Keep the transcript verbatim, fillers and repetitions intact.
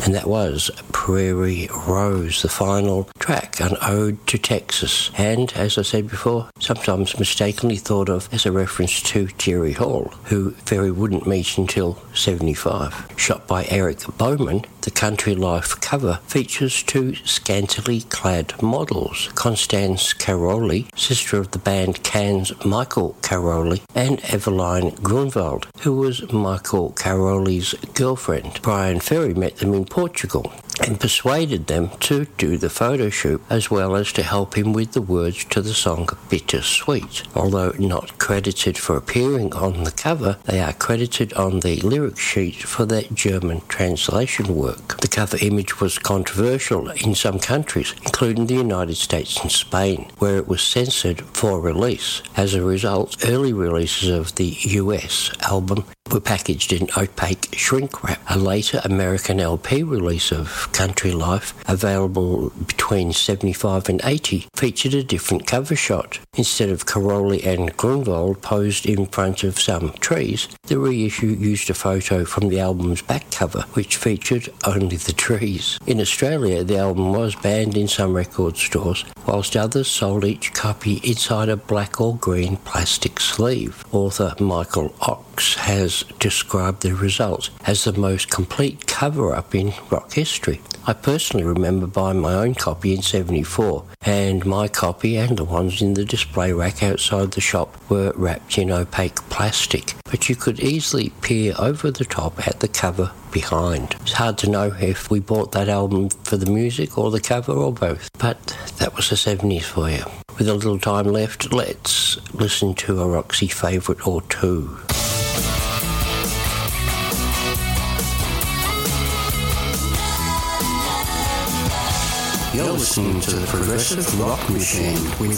and that was Prairie Rose, the final track, an ode to Texas, and, as I said before, sometimes mistakenly thought of as a reference to Jerry Hall, who Ferry wouldn't meet until seventy-five. Shot by Eric Bowman, the Country Life cover features two scantily clad models, Constance Caroli, sister of the band Can's Michael Caroli, and Eveline Grunwald, who was Michael Caroli's girlfriend. Brian Ferry met them in Portugal and persuaded them to do the photo shoot, as well as to help him with the words to the song Bittersweet. Although not credited for appearing on the cover, they are credited on the lyric sheet for their German translation work. The cover image was controversial in some countries, including the United States and Spain, where it was censored for release. As a result, early releases of the U S album were packaged in opaque shrink wrap. A later American L P release of Country Life, available between seventy-five and eighty, featured a different cover shot. Instead of Caroli and Grunwald posed in front of some trees, the reissue used a photo from the album's back cover, which featured only the trees. In Australia, the album was banned in some record stores, whilst others sold each copy inside a black or green plastic sleeve. Author Michael Ox has described the result as the most complete cover-up in rock history. I personally remember buying my own copy in seventy-four, and my copy and the ones in the display rack outside the shop were wrapped in opaque plastic, but you could easily peer over the top at the cover behind. It's hard to know if we bought that album for the music or the cover or both, but that was the seventies for you. With a little time left, let's listen to a Roxy favourite or two. You're listening to the Progressive Rock Machine with